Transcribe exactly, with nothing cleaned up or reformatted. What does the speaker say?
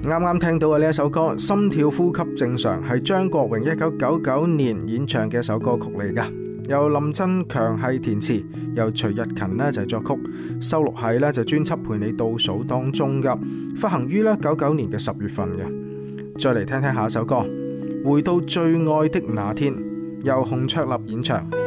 啱啱聽到嘅呢一首歌《心跳呼吸正常》係張國榮一九九九年演唱嘅一首歌曲嚟㗎，由林振強係填詞，由徐日勤呢就係作曲，收錄喺呢就專輯《陪你倒數》當中㗎，發行於呢九九年嘅十月份嘅。再嚟聽聽下一首歌《回到最愛的那天》，由洪卓立演唱。